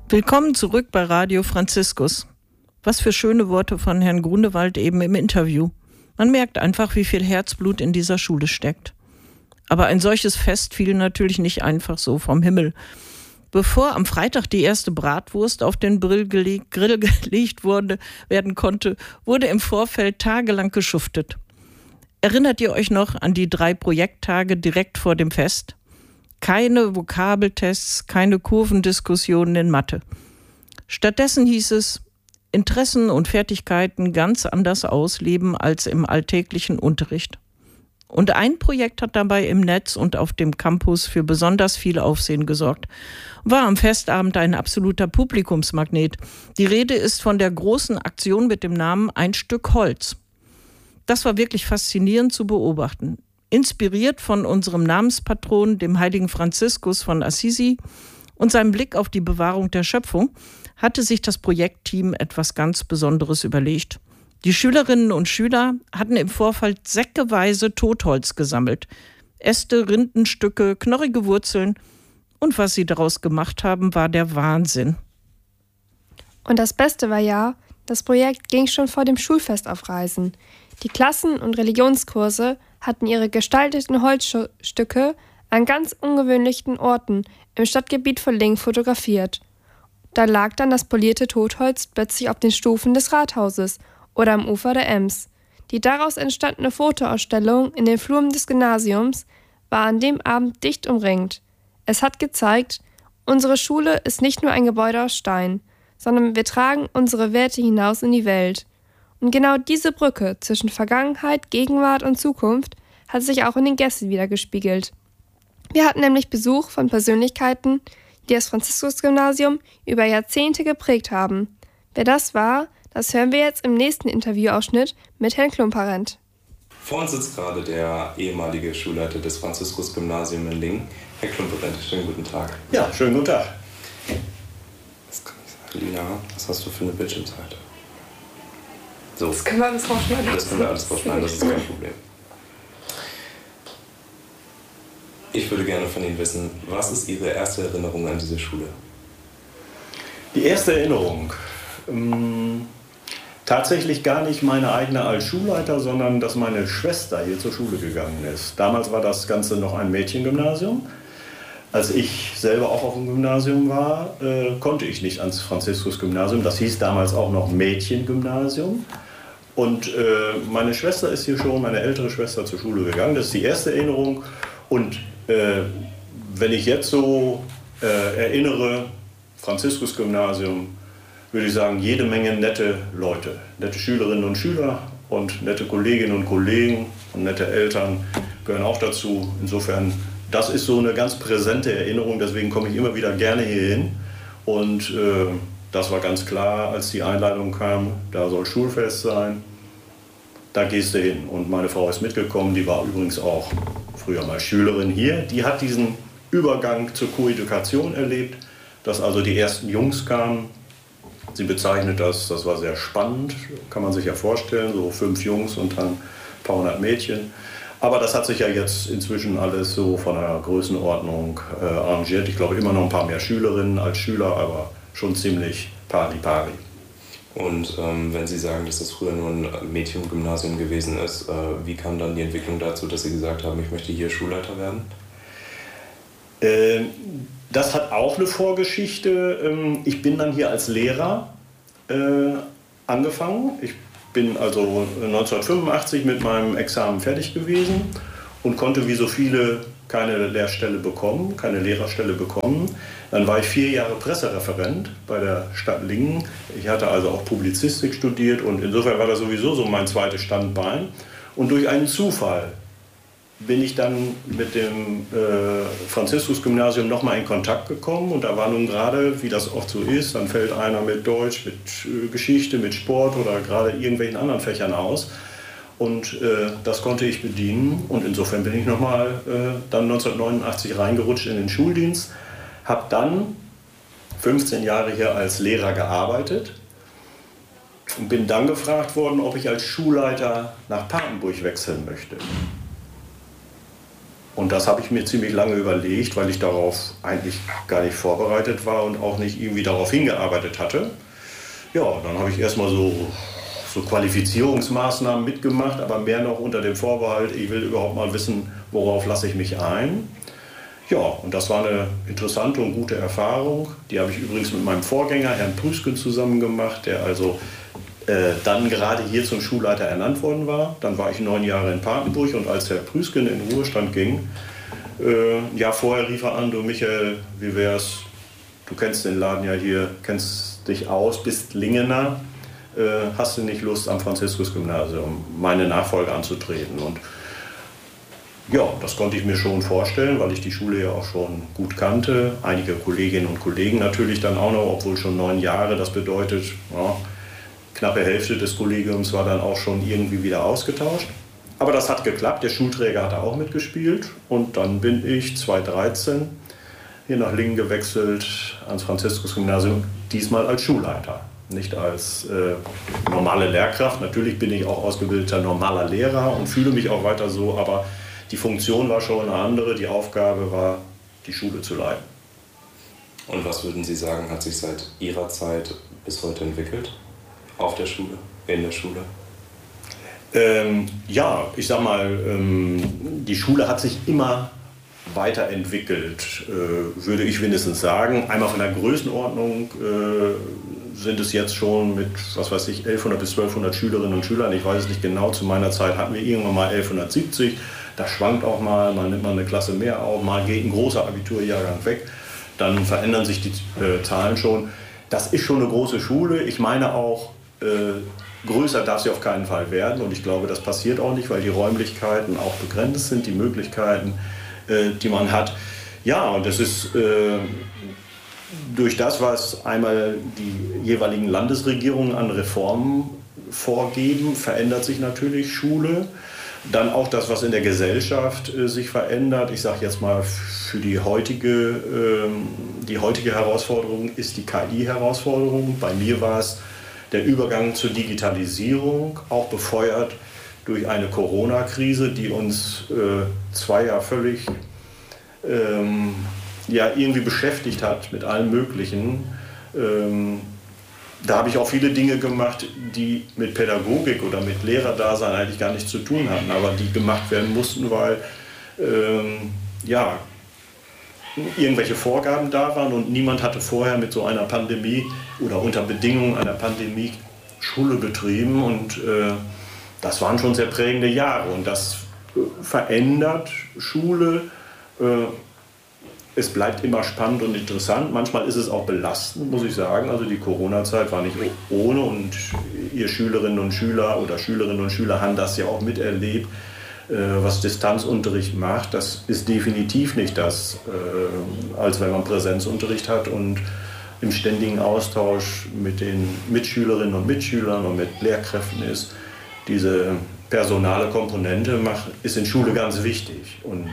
Willkommen zurück bei Radio Franziskus. Was für schöne Worte von Herrn Grunewald eben im Interview. Man merkt einfach, wie viel Herzblut in dieser Schule steckt. Aber ein solches Fest fiel natürlich nicht einfach so vom Himmel. Bevor am Freitag die erste Bratwurst auf den Grill gelegt werden konnte, wurde im Vorfeld tagelang geschuftet. Erinnert ihr euch noch an die 3 Projekttage direkt vor dem Fest? Keine Vokabeltests, keine Kurvendiskussionen in Mathe. Stattdessen hieß es, Interessen und Fertigkeiten ganz anders ausleben als im alltäglichen Unterricht. Und ein Projekt hat dabei im Netz und auf dem Campus für besonders viel Aufsehen gesorgt. War am Festabend ein absoluter Publikumsmagnet. Die Rede ist von der großen Aktion mit dem Namen Ein Stück Holz. Das war wirklich faszinierend zu beobachten. Inspiriert von unserem Namenspatron, dem heiligen Franziskus von Assisi und seinem Blick auf die Bewahrung der Schöpfung, hatte sich das Projektteam etwas ganz Besonderes überlegt. Die Schülerinnen und Schüler hatten im Vorfeld säckeweise Totholz gesammelt. Äste, Rindenstücke, knorrige Wurzeln. Und was sie daraus gemacht haben, war der Wahnsinn. Und das Beste war ja, das Projekt ging schon vor dem Schulfest auf Reisen. Die Klassen- und Religionskurse hatten ihre gestalteten Holzstücke an ganz ungewöhnlichen Orten im Stadtgebiet von Lingen fotografiert. Da lag dann das polierte Totholz plötzlich auf den Stufen des Rathauses oder am Ufer der Ems. Die daraus entstandene Fotoausstellung in den Fluren des Gymnasiums war an dem Abend dicht umringt. Es hat gezeigt, unsere Schule ist nicht nur ein Gebäude aus Stein, sondern wir tragen unsere Werte hinaus in die Welt. Und genau diese Brücke zwischen Vergangenheit, Gegenwart und Zukunft hat sich auch in den Gästen wiedergespiegelt. Wir hatten nämlich Besuch von Persönlichkeiten, die das Franziskus-Gymnasium über Jahrzehnte geprägt haben. Wer das war, das hören wir jetzt im nächsten Interviewausschnitt mit Herrn Klumparent. Vor uns sitzt gerade der ehemalige Schulleiter des Franziskus-Gymnasiums in Lingen, Herr Klumparent. Schönen guten Tag. Ja, schönen guten Tag. Was kann ich sagen? Lina, was hast du für eine Bildschirmzeit? So. Das können wir alles rausschneiden. Das können wir alles rausschneiden, das ist kein Problem. Ich würde gerne von Ihnen wissen, was ist Ihre erste Erinnerung an diese Schule? Die erste Erinnerung? Tatsächlich gar nicht meine eigene als Schulleiter, sondern dass meine Schwester hier zur Schule gegangen ist. Damals war das Ganze noch ein Mädchengymnasium. Als ich selber auch auf dem Gymnasium war, konnte ich nicht ans Franziskus-Gymnasium. Das hieß damals auch noch Mädchengymnasium. Und meine Schwester ist hier schon, meine ältere Schwester, zur Schule gegangen. Das ist die erste Erinnerung. Und wenn ich jetzt so erinnere, Franziskus-Gymnasium, würde ich sagen, jede Menge nette Leute. Nette Schülerinnen und Schüler und nette Kolleginnen und Kollegen und nette Eltern gehören auch dazu. Insofern, das ist so eine ganz präsente Erinnerung. Deswegen komme ich immer wieder gerne hier hin. Und das war ganz klar, als die Einladung kam, da soll Schulfest sein. Da gehst du hin. Und meine Frau ist mitgekommen, die war übrigens auch früher mal Schülerin hier. Die hat diesen Übergang zur Koedukation erlebt, dass also die ersten Jungs kamen. Sie bezeichnet das war sehr spannend, kann man sich ja vorstellen, so 5 Jungs und dann ein paar hundert Mädchen. Aber das hat sich ja jetzt inzwischen alles so von der Größenordnung arrangiert. Ich glaube immer noch ein paar mehr Schülerinnen als Schüler, aber schon ziemlich pari-pari. Und wenn Sie sagen, dass das früher nur ein Mädchengymnasium gewesen ist, wie kam dann die Entwicklung dazu, dass Sie gesagt haben, ich möchte hier Schulleiter werden? Das hat auch eine Vorgeschichte. Ich bin dann hier als Lehrer angefangen. Ich bin also 1985 mit meinem Examen fertig gewesen und konnte wie so viele keine Lehrstelle bekommen, keine Lehrerstelle bekommen. Dann war ich 4 Jahre Pressereferent bei der Stadt Lingen. Ich hatte also auch Publizistik studiert und insofern war das sowieso so mein zweites Standbein. Und durch einen Zufall bin ich dann mit dem Franziskus-Gymnasium nochmal in Kontakt gekommen. Und da war nun gerade, wie das oft so ist, dann fällt einer mit Deutsch, mit Geschichte, mit Sport oder gerade irgendwelchen anderen Fächern aus. Und das konnte ich bedienen. Und insofern bin ich nochmal dann 1989 reingerutscht in den Schuldienst. Habe dann 15 Jahre hier als Lehrer gearbeitet und bin dann gefragt worden, ob ich als Schulleiter nach Papenburg wechseln möchte. Und das habe ich mir ziemlich lange überlegt, weil ich darauf eigentlich gar nicht vorbereitet war und auch nicht irgendwie darauf hingearbeitet hatte. Ja, dann habe ich erstmal so Qualifizierungsmaßnahmen mitgemacht, aber mehr noch unter dem Vorbehalt, ich will überhaupt mal wissen, worauf lasse ich mich ein. Ja, und das war eine interessante und gute Erfahrung. Die habe ich übrigens mit meinem Vorgänger, Herrn Prüsken, zusammen gemacht, der also dann gerade hier zum Schulleiter ernannt worden war. Dann war ich 9 Jahre in Papenburg und als Herr Prüsken in Ruhestand ging, ja, vorher rief er an, du Michael, wie wär's, du kennst den Laden ja hier, kennst dich aus, bist Lingener, hast du nicht Lust, am Franziskus-Gymnasium meine Nachfolge anzutreten? Und ja, das konnte ich mir schon vorstellen, weil ich die Schule ja auch schon gut kannte. Einige Kolleginnen und Kollegen natürlich dann auch noch, obwohl schon 9 Jahre, das bedeutet, ja, knappe Hälfte des Kollegiums war dann auch schon irgendwie wieder ausgetauscht. Aber das hat geklappt, der Schulträger hat auch mitgespielt und dann bin ich 2013 hier nach Lingen gewechselt ans Franziskus-Gymnasium, diesmal als Schulleiter. Nicht als normale Lehrkraft, natürlich bin ich auch ausgebildeter normaler Lehrer und fühle mich auch weiter so, aber die Funktion war schon eine andere, die Aufgabe war, die Schule zu leiten. Und was würden Sie sagen, hat sich seit Ihrer Zeit bis heute entwickelt? Auf der Schule, in der Schule? Ja, ich sag mal, die Schule hat sich immer weiterentwickelt, würde ich wenigstens sagen. Einmal von der Größenordnung sind es jetzt schon mit, was weiß ich, 1100 bis 1200 Schülerinnen und Schülern. Ich weiß es nicht genau, zu meiner Zeit hatten wir irgendwann mal 1170. Das schwankt auch mal nimmt mal eine Klasse mehr auf, mal geht ein großer Abiturjahrgang weg. Dann verändern sich die Zahlen schon. Das ist schon eine große Schule. Ich meine auch, größer darf sie auf keinen Fall werden. Und ich glaube, das passiert auch nicht, weil die Räumlichkeiten auch begrenzt sind, die Möglichkeiten, die man hat. Ja, und das ist durch das, was einmal die jeweiligen Landesregierungen an Reformen vorgeben, verändert sich natürlich Schule. Dann auch das, was in der Gesellschaft sich verändert. Ich sage jetzt mal, für die heutige Herausforderung ist die KI-Herausforderung. Bei mir war es der Übergang zur Digitalisierung, auch befeuert durch eine Corona-Krise, die uns 2 Jahre völlig irgendwie beschäftigt hat mit allem Möglichen. Da habe ich auch viele Dinge gemacht, die mit Pädagogik oder mit Lehrerdasein eigentlich gar nichts zu tun hatten, aber die gemacht werden mussten, weil irgendwelche Vorgaben da waren und niemand hatte vorher mit so einer Pandemie oder unter Bedingungen einer Pandemie Schule betrieben und das waren schon sehr prägende Jahre und das verändert Schule. Es bleibt immer spannend und interessant. Manchmal ist es auch belastend, muss ich sagen. Also die Corona-Zeit war nicht ohne und ihr Schülerinnen und Schüler oder Schülerinnen und Schüler haben das ja auch miterlebt, was Distanzunterricht macht. Das ist definitiv nicht das, als wenn man Präsenzunterricht hat und im ständigen Austausch mit den Mitschülerinnen und Mitschülern und mit Lehrkräften ist. Diese personale Komponente ist in Schule ganz wichtig. Und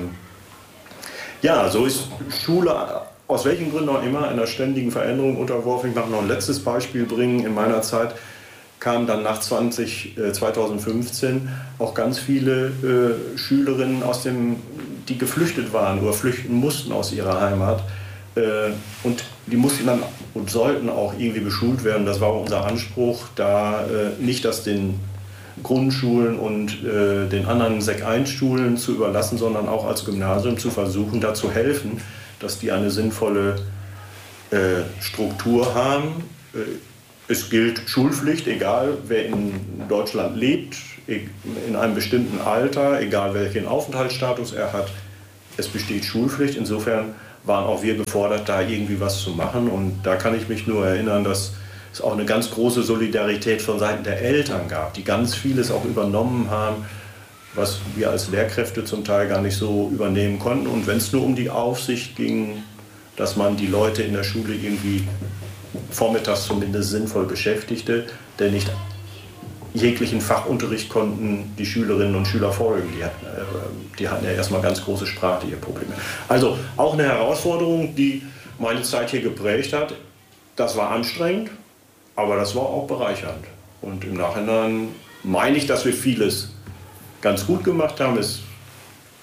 ja, so ist Schule aus welchen Gründen auch immer einer ständigen Veränderung unterworfen. Ich möchte noch ein letztes Beispiel bringen. In meiner Zeit kamen dann nach 2015 auch ganz viele Schülerinnen die geflüchtet waren oder flüchten mussten aus ihrer Heimat. Und die mussten dann und sollten auch irgendwie beschult werden. Das war unser Anspruch, da nicht das den Grundschulen und den anderen Sek-1-Schulen zu überlassen, sondern auch als Gymnasium zu versuchen, da zu helfen, dass die eine sinnvolle Struktur haben. Es gilt Schulpflicht, egal wer in Deutschland lebt, in einem bestimmten Alter, egal welchen Aufenthaltsstatus er hat. Es besteht Schulpflicht. Insofern waren auch wir gefordert, da irgendwie was zu machen. Und da kann ich mich nur erinnern, dass es auch eine ganz große Solidarität von Seiten der Eltern gab, die ganz vieles auch übernommen haben, was wir als Lehrkräfte zum Teil gar nicht so übernehmen konnten. Und wenn es nur um die Aufsicht ging, dass man die Leute in der Schule irgendwie vormittags zumindest sinnvoll beschäftigte, denn nicht jeglichen Fachunterricht konnten die Schülerinnen und Schüler folgen. Die hatten ja erstmal ganz große sprachliche Probleme. Also auch eine Herausforderung, die meine Zeit hier geprägt hat. Das war anstrengend, aber das war auch bereichernd. Und im Nachhinein meine ich, dass wir vieles ganz gut gemacht haben. Es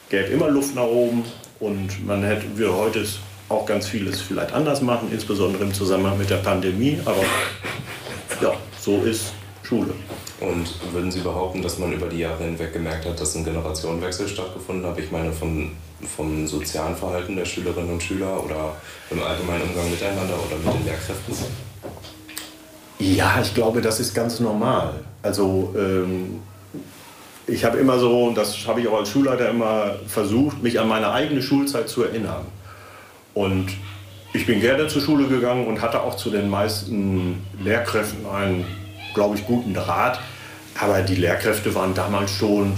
gäbe immer Luft nach oben und man würde heute auch ganz vieles vielleicht anders machen, insbesondere im Zusammenhang mit der Pandemie. Aber ja, so ist Schule. Und würden Sie behaupten, dass man über die Jahre hinweg gemerkt hat, dass ein Generationenwechsel stattgefunden hat? Ich meine, vom sozialen Verhalten der Schülerinnen und Schüler oder im allgemeinen Umgang miteinander oder mit den Lehrkräften? Ja, ich glaube, das ist ganz normal. Also ich habe immer so, und das habe ich auch als Schulleiter immer versucht, mich an meine eigene Schulzeit zu erinnern. Und ich bin gerne zur Schule gegangen und hatte auch zu den meisten Lehrkräften einen, glaube ich, guten Draht. Aber die Lehrkräfte waren damals schon,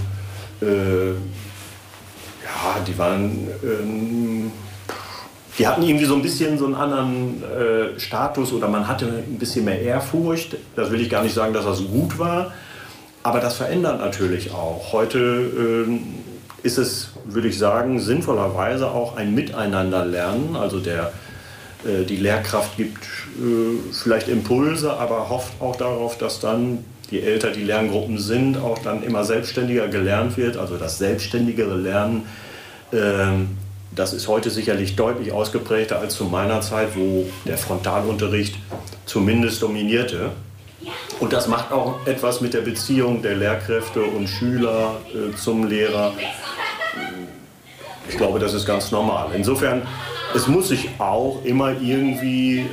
die hatten irgendwie so ein bisschen so einen anderen Status oder man hatte ein bisschen mehr Ehrfurcht. Das will ich gar nicht sagen, dass das gut war, aber das verändert natürlich auch. Heute ist es, würde ich sagen, sinnvollerweise auch ein Miteinanderlernen. Also die Lehrkraft gibt vielleicht Impulse, aber hofft auch darauf, dass dann, je älter die Lerngruppen sind, auch dann immer selbstständiger gelernt wird. Also das selbstständigere Lernen, das ist heute sicherlich deutlich ausgeprägter als zu meiner Zeit, wo der Frontalunterricht zumindest dominierte. Und das macht auch etwas mit der Beziehung der Lehrkräfte und Schüler zum Lehrer. Ich glaube, das ist ganz normal. Insofern, es muss sich auch immer irgendwie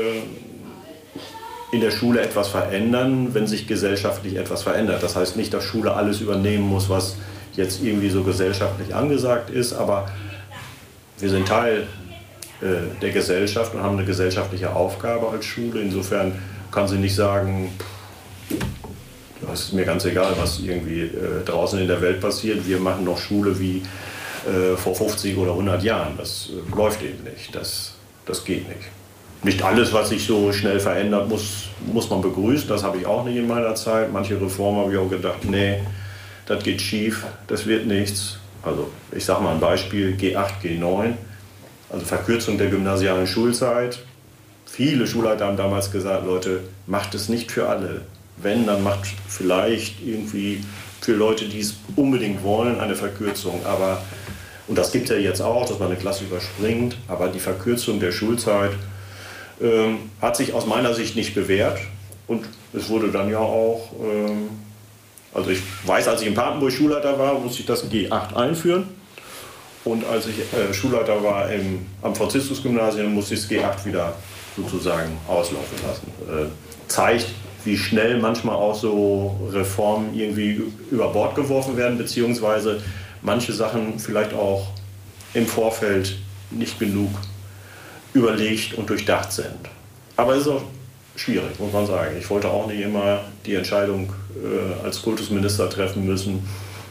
in der Schule etwas verändern, wenn sich gesellschaftlich etwas verändert. Das heißt nicht, dass Schule alles übernehmen muss, was jetzt irgendwie so gesellschaftlich angesagt ist, aber wir sind Teil der Gesellschaft und haben eine gesellschaftliche Aufgabe als Schule. Insofern kann sie nicht sagen, es ist mir ganz egal, was irgendwie draußen in der Welt passiert. Wir machen noch Schule wie vor 50 oder 100 Jahren. Das läuft eben nicht. Das geht nicht. Nicht alles, was sich so schnell verändert, muss man begrüßen. Das habe ich auch nicht in meiner Zeit. Manche Reformen habe ich auch gedacht, nee, das geht schief, das wird nichts. Also ich sage mal ein Beispiel, G8, G9, also Verkürzung der gymnasialen Schulzeit. Viele Schulleiter haben damals gesagt, Leute, macht es nicht für alle. Wenn, dann macht vielleicht irgendwie für Leute, die es unbedingt wollen, eine Verkürzung. Aber, und das gibt es ja jetzt auch, dass man eine Klasse überspringt, aber die Verkürzung der Schulzeit hat sich aus meiner Sicht nicht bewährt. Und es wurde dann ja auch, also ich weiß, als ich in Papenburg Schulleiter war, musste ich das G8 einführen. Und als ich Schulleiter war am Franziskus-Gymnasium, musste ich das G8 wieder sozusagen auslaufen lassen. Zeigt, wie schnell manchmal auch so Reformen irgendwie über Bord geworfen werden, beziehungsweise manche Sachen vielleicht auch im Vorfeld nicht genug überlegt und durchdacht sind. Aber es ist auch schwierig, muss man sagen. Ich wollte auch nicht immer die Entscheidung als Kultusminister treffen müssen.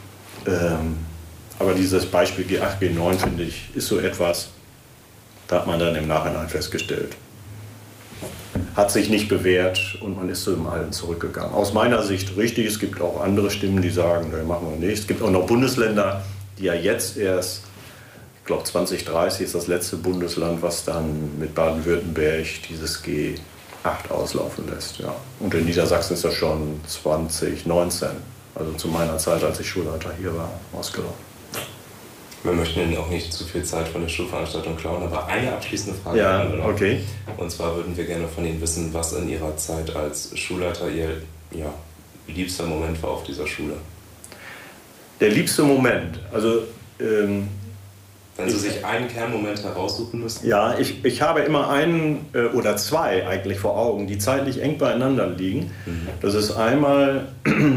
Aber dieses Beispiel G8, G9, finde ich, ist so etwas, da hat man dann im Nachhinein festgestellt, hat sich nicht bewährt und man ist zu dem Alten zurückgegangen. Aus meiner Sicht richtig, es gibt auch andere Stimmen, die sagen, ne, machen wir nicht. Es gibt auch noch Bundesländer, die ja jetzt erst, ich glaube 2030 ist das letzte Bundesland, was dann mit Baden-Württemberg dieses G8 auslaufen lässt. Ja. Und in Niedersachsen ist das schon 2019, also zu meiner Zeit, als ich Schulleiter hier war, ausgelaufen. Wir möchten Ihnen auch nicht zu viel Zeit von der Schulveranstaltung klauen, aber eine abschließende Frage. Ja, okay. Und zwar würden wir gerne von Ihnen wissen, was in Ihrer Zeit als Schulleiter Ihr liebster Moment war auf dieser Schule. Der liebste Moment, also wenn Sie sich einen Kernmoment heraussuchen müssten? Ja, ich habe immer einen oder zwei eigentlich vor Augen, die zeitlich eng beieinander liegen. Das ist einmal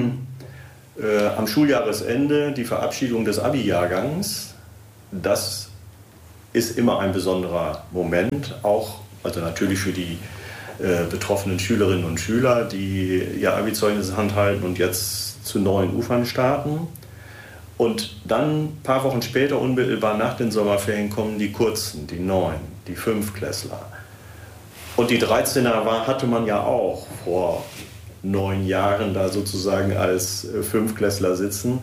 am Schuljahresende die Verabschiedung des Abi-Jahrgangs. Das ist immer ein besonderer Moment, auch also natürlich für die betroffenen Schülerinnen und Schüler, die ihr Abi-Zeugnis handhalten und jetzt zu neuen Ufern starten. Und dann ein paar Wochen später, unmittelbar nach den Sommerferien, kommen die Kurzen, die 9, die Fünftklässler. Und die 13er hatte man ja auch vor 9 Jahren da sozusagen als Fünftklässler sitzen.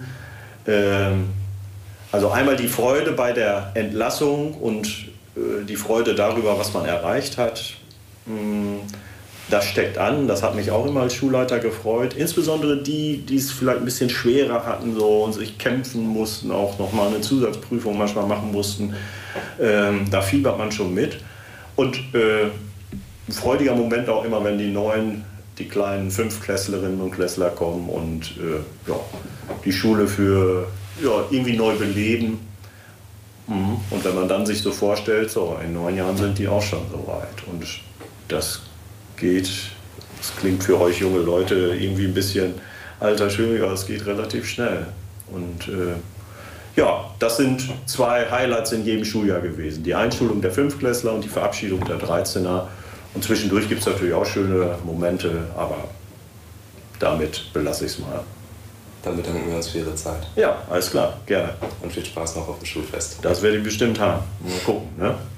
Also einmal die Freude bei der Entlassung und die Freude darüber, was man erreicht hat. Das steckt an, das hat mich auch immer als Schulleiter gefreut. Insbesondere die es vielleicht ein bisschen schwerer hatten so, und sich kämpfen mussten, auch nochmal eine Zusatzprüfung manchmal machen mussten. Da fiebert man schon mit. Und ein freudiger Moment auch immer, wenn die kleinen Fünftklässlerinnen und Klässler kommen und die Schule für irgendwie neu beleben. Und wenn man dann sich so vorstellt, so in 9 Jahren sind die auch schon so weit. Und das klingt für euch junge Leute irgendwie ein bisschen alter Schwede, aber es geht relativ schnell. Und das sind 2 Highlights in jedem Schuljahr gewesen. Die Einschulung der Fünftklässler und die Verabschiedung der 13er. Und zwischendurch gibt es natürlich auch schöne Momente, aber damit belasse ich es mal. Dann bedanken wir uns für Ihre Zeit. Ja, alles klar, gerne. Und viel Spaß noch auf dem Schulfest. Das werde ich bestimmt haben. Mal gucken, ne?